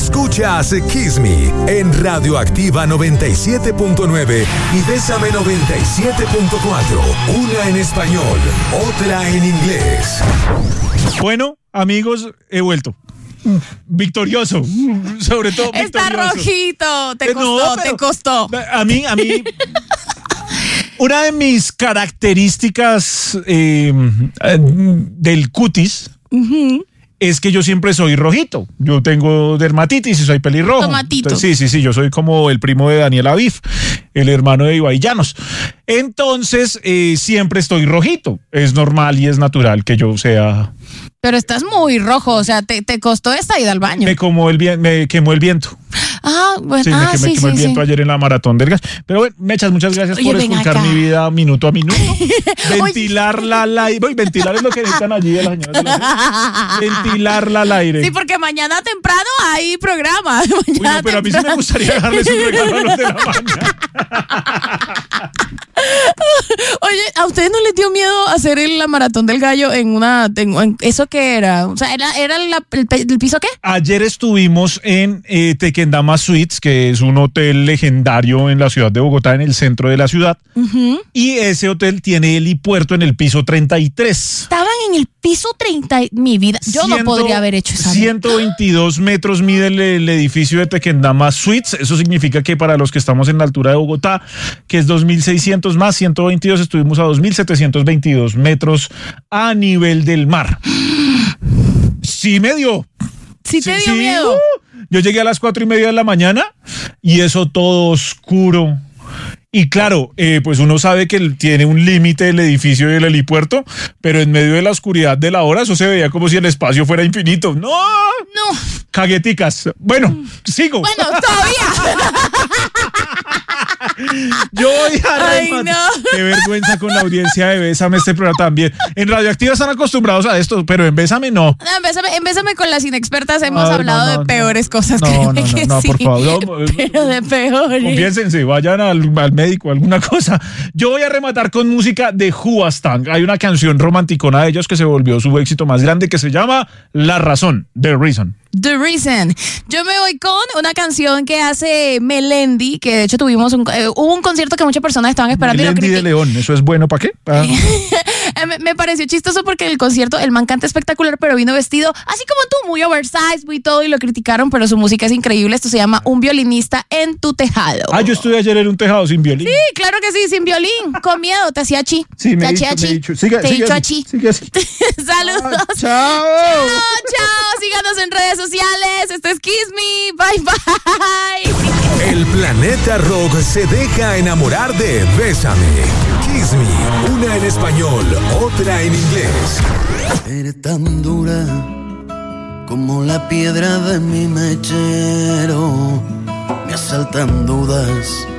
Escuchas Kiss Me en Radioactiva 97.9 y Bésame 97.4. Una en español, otra en inglés. Bueno, amigos, he vuelto. Victorioso, sobre todo victorioso. Está rojito, te costó. A mí, una de mis características del cutis es que yo siempre soy rojito. Yo tengo dermatitis y soy pelirrojo. Tomatito. Entonces, sí, yo soy como el primo de Daniel Aviv, el hermano de Ibai Llanos. Entonces, siempre estoy rojito. Es normal y es natural que yo sea... Pero estás muy rojo, o sea, te costó esta ida al baño. Me quemó el viento. Ah, bueno, Sí, me quemó el viento ayer en la maratón del gas. Pero bueno, Mechas, muchas gracias por escuchar mi vida minuto a minuto. Ventilarla al aire. Ventilar es lo que necesitan allí de las señoras de la... Ventilarla al aire. Sí, porque mañana temprano hay programa. Uy, no, pero a mí sí me gustaría darles un regalo a los de la mañana. Oye, ¿a ustedes no les dio miedo hacer la maratón del gallo en eso qué era? O sea, ¿era el piso qué? Ayer estuvimos en Tequendama Suites, que es un hotel legendario en la ciudad de Bogotá, en el centro de la ciudad. Y ese hotel tiene helipuerto en el piso 33. Estaban en el piso 30, mi vida. Yo no podría haber hecho esa. 122 metros mide el edificio de Tequendama Suites. Eso significa que para los que estamos en la altura de Bogotá, que es 2.600 más 122, estuvimos a 2.722 metros a nivel del mar. Sí me dio. Sí te dio miedo. Yo llegué a las 4:30 de la mañana y eso todo oscuro. Y claro, pues uno sabe que tiene un límite el edificio y el helipuerto, pero en medio de la oscuridad de la hora eso se veía como si el espacio fuera infinito. ¡No! Cagueticas. Bueno, sigo. Bueno, todavía. Yo voy a rematar. Qué vergüenza con la audiencia de Bésame este programa también. En Radioactiva están acostumbrados a esto, pero en Bésame no. En Bésame con las inexpertas hemos hablado de peores cosas. No, por favor. Pero de peores. Confiénsense, vayan al médico, alguna cosa. Yo voy a rematar con música de Hoobastank. Hay una canción romanticona de ellos que se volvió su éxito más grande que se llama La Razón, The Reason. The Reason. Yo me voy con una canción que hace Melendi, que de hecho tuvimos hubo un concierto que muchas personas estaban esperando. Melendi de León, ¿eso es bueno para qué? Me pareció chistoso porque en el concierto el man canta espectacular, pero vino vestido así como tú, muy oversized, muy todo, y lo criticaron, pero su música es increíble. Esto se llama Un violinista en tu tejado. Yo estuve ayer en un tejado sin violín. Sí, claro que sí, sin violín, con miedo, te hacía chi. Sí, me he dicho. Te he dicho achi. Saludos. Chao. Síganos en redes sociales. Esto es Kiss Me. Bye, bye. El planeta rock se deja enamorar de Bésame. Kiss Me, una en español, otra en inglés. Eres tan dura como la piedra de mi mechero. Me asaltan dudas